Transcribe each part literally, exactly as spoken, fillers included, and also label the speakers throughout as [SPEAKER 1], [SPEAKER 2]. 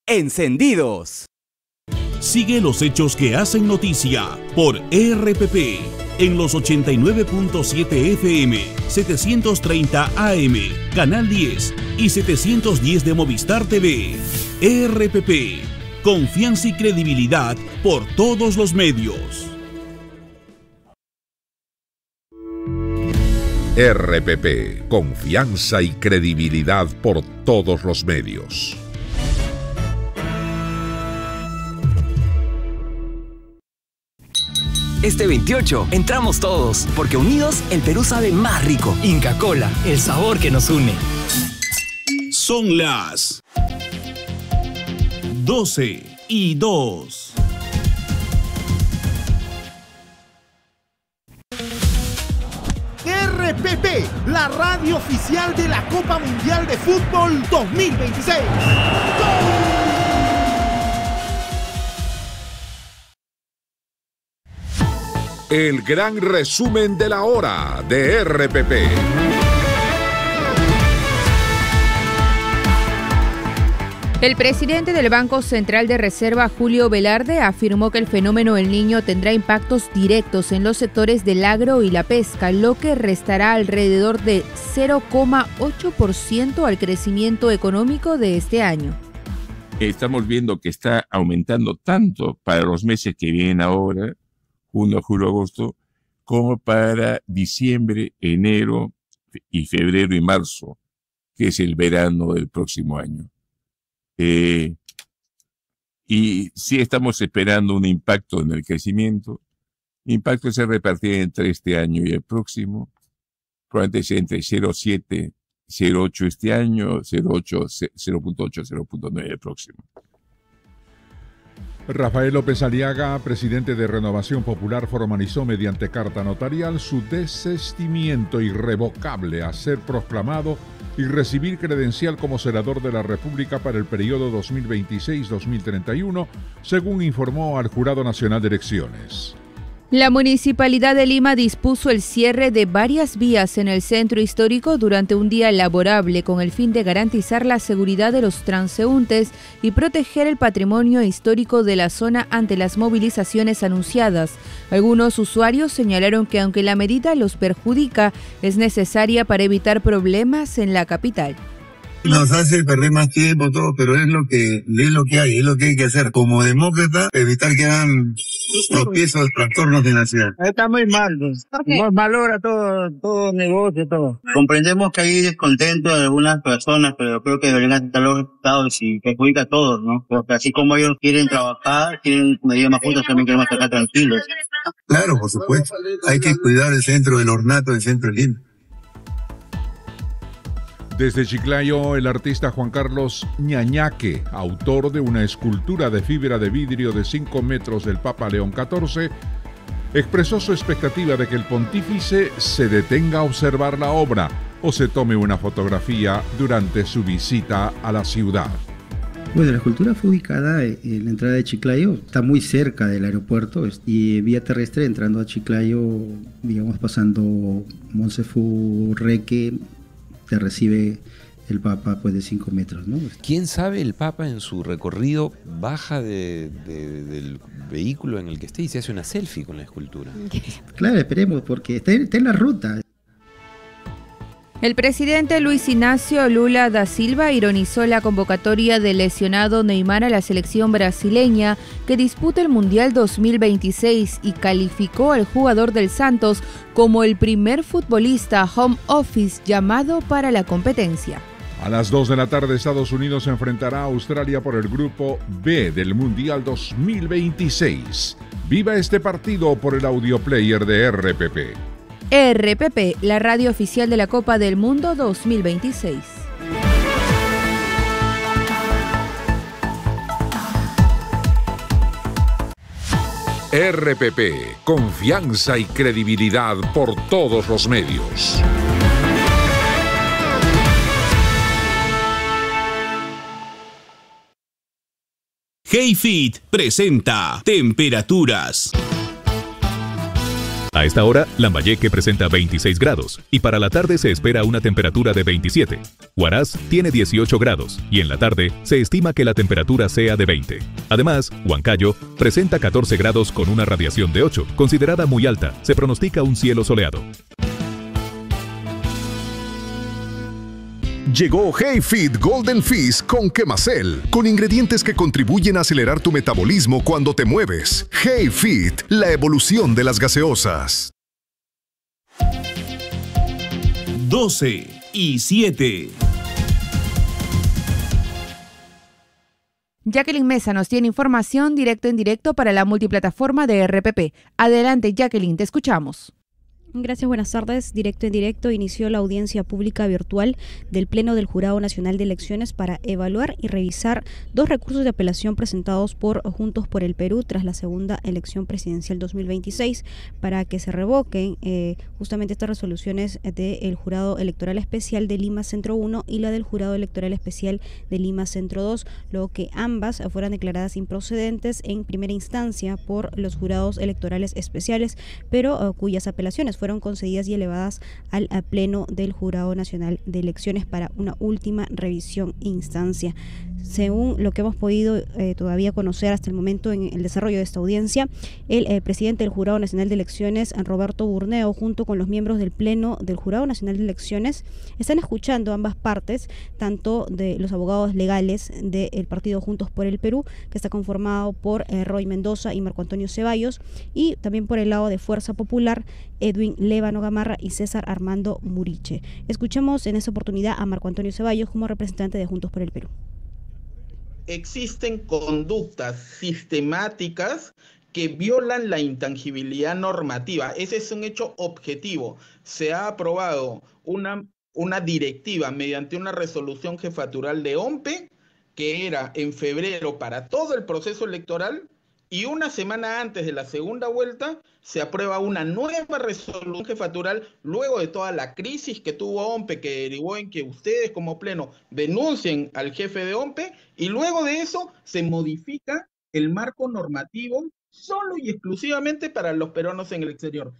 [SPEAKER 1] encendidos.
[SPEAKER 2] Sigue los hechos que hacen noticia por E R P P en los ochenta y nueve punto siete F M, setecientos treinta A M, Canal diez y setecientos diez de Movistar T V. E R P P, confianza y credibilidad por todos los medios.
[SPEAKER 3] E R P P, confianza y credibilidad por todos los medios.
[SPEAKER 1] Este veintiocho entramos todos, porque unidos el Perú sabe más rico.
[SPEAKER 4] Inca Kola, el sabor que nos une.
[SPEAKER 2] Son las doce y dos.
[SPEAKER 5] E R P P, la radio oficial de la Copa Mundial de Fútbol dos mil veintiséis. ¡Gol!
[SPEAKER 3] El gran resumen de la hora de E R P P.
[SPEAKER 6] El presidente del Banco Central de Reserva, Julio Velarde, afirmó que el fenómeno El Niño tendrá impactos directos en los sectores del agro y la pesca, lo que restará alrededor de cero coma ocho por ciento al crecimiento económico de este año.
[SPEAKER 7] Estamos viendo que está aumentando tanto para los meses que vienen ahora, junio, julio, agosto, como para diciembre, enero y febrero y marzo, que es el verano del próximo año. Eh, y sí estamos esperando un impacto en el crecimiento. Impacto se repartirá entre este año y el próximo. Probablemente sea entre cero punto siete, cero punto ocho este año, cero punto ocho, cero punto nueve el próximo.
[SPEAKER 8] Rafael López Aliaga, presidente de Renovación Popular, formalizó mediante carta notarial su desistimiento irrevocable a ser proclamado y recibir credencial como senador de la República para el periodo dos mil veintiséis a dos mil treinta y uno, según informó al Jurado Nacional de Elecciones.
[SPEAKER 6] La Municipalidad de Lima dispuso el cierre de varias vías en el centro histórico durante un día laborable con el fin de garantizar la seguridad de los transeúntes y proteger el patrimonio histórico de la zona ante las movilizaciones anunciadas. Algunos usuarios señalaron que aunque la medida los perjudica, es necesaria para evitar problemas en la capital.
[SPEAKER 9] Nos hace perder más tiempo, todo, pero es lo que es lo que hay, es lo que hay que hacer. Como demócrata, evitar que hagan tropiezos, trastornos de la ciudad.
[SPEAKER 10] Está muy mal, pues. Nos malogra todo, todo negocio, todo. Comprendemos que hay descontento de algunas personas, pero creo que deberían aceptar los resultados y perjudica a todos, ¿no? Porque así como ellos quieren trabajar, quieren medidas más justas, también queremos estar tranquilos.
[SPEAKER 9] Claro, por supuesto. Hay que cuidar el centro del ornato del centro de Lima.
[SPEAKER 8] Desde Chiclayo, el artista Juan Carlos Ñañaque, autor de una escultura de fibra de vidrio de cinco metros del Papa León catorce, expresó su expectativa de que el pontífice se detenga a observar la obra o se tome una fotografía durante su visita a la ciudad.
[SPEAKER 11] Bueno, la escultura fue ubicada en la entrada de Chiclayo, está muy cerca del aeropuerto y vía terrestre entrando a Chiclayo, digamos pasando Monsefú, Reque, te recibe el Papa pues de cinco metros, ¿no?
[SPEAKER 12] ¿Quién sabe el Papa en su recorrido baja de, de, del vehículo en el que esté y se hace una selfie con la escultura?
[SPEAKER 11] Claro, esperemos, porque está, está en la ruta.
[SPEAKER 6] El presidente Luis Ignacio Lula da Silva ironizó la convocatoria del lesionado Neymar a la selección brasileña que disputa el Mundial dos mil veintiséis y calificó al jugador del Santos como el primer futbolista home office llamado para la competencia.
[SPEAKER 8] A las dos de la tarde, Estados Unidos se enfrentará a Australia por el grupo B del Mundial dos mil veintiséis. Viva este partido por el audio player de R P P.
[SPEAKER 6] R P P, la radio oficial de la Copa del Mundo dos mil veintiséis.
[SPEAKER 3] R P P, confianza y credibilidad por todos los medios.
[SPEAKER 2] HeyFit presenta Temperaturas.
[SPEAKER 13] A esta hora, Lambayeque presenta veintiséis grados y para la tarde se espera una temperatura de veintisiete. Huaraz tiene dieciocho grados y en la tarde se estima que la temperatura sea de veinte. Además, Huancayo presenta catorce grados con una radiación de ocho, considerada muy alta. Se pronostica un cielo soleado.
[SPEAKER 14] Llegó HeyFit Golden Fizz con Quemacel, con ingredientes que contribuyen a acelerar tu metabolismo cuando te mueves. HeyFit, la evolución de las gaseosas.
[SPEAKER 2] doce y siete.
[SPEAKER 6] Jacqueline Mesa nos tiene información directo en directo para la multiplataforma de R P P. Adelante, Jacqueline, te escuchamos.
[SPEAKER 15] Gracias, buenas tardes. Directo en directo inició la audiencia pública virtual del Pleno del Jurado Nacional de Elecciones para evaluar y revisar dos recursos de apelación presentados por Juntos por el Perú tras la segunda elección presidencial dos mil veintiséis para que se revoquen eh, justamente estas resoluciones del Jurado Electoral Especial de Lima Centro uno y la del Jurado Electoral Especial de Lima Centro dos, luego que ambas fueran declaradas improcedentes en primera instancia por los jurados electorales especiales, pero uh, cuyas apelaciones fueron concedidas y elevadas al, al Pleno del Jurado Nacional de Elecciones para una última revisión e instancia. Según lo que hemos podido eh, todavía conocer hasta el momento en el desarrollo de esta audiencia, el eh, presidente del Jurado Nacional de Elecciones, Roberto Burneo, junto con los miembros del Pleno del Jurado Nacional de Elecciones, están escuchando ambas partes, tanto de los abogados legales del partido Juntos por el Perú, que está conformado por eh, Roy Mendoza y Marco Antonio Ceballos, y también por el lado de Fuerza Popular, Edwin Lévano Gamarra y César Armando Muriche. Escuchemos en esta oportunidad a Marco Antonio Ceballos como representante de Juntos por el Perú.
[SPEAKER 16] Existen conductas sistemáticas que violan la intangibilidad normativa. Ese es un hecho objetivo. Se ha aprobado una, una directiva mediante una resolución jefatural de OMPE, que era en febrero para todo el proceso electoral, y una semana antes de la segunda vuelta se aprueba una nueva resolución jefatural luego de toda la crisis que tuvo OMPE, que derivó en que ustedes como Pleno denuncien al jefe de OMPE, y luego de eso se modifica el marco normativo solo y exclusivamente para los peruanos en el exterior.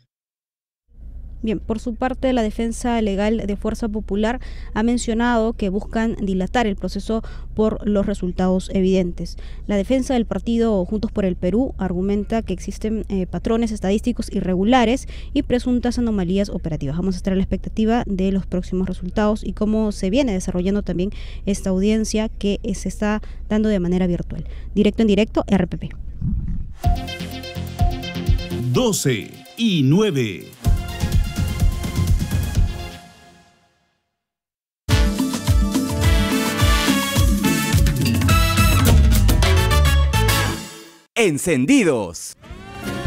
[SPEAKER 15] Bien, por su parte, la defensa legal de Fuerza Popular ha mencionado que buscan dilatar el proceso por los resultados evidentes. La defensa del partido Juntos por el Perú argumenta que existen eh, patrones estadísticos irregulares y presuntas anomalías operativas. Vamos a estar a la expectativa de los próximos resultados y cómo se viene desarrollando también esta audiencia que eh, se está dando de manera virtual. Directo en directo, R P P.
[SPEAKER 2] doce y nueve.
[SPEAKER 1] Encendidos.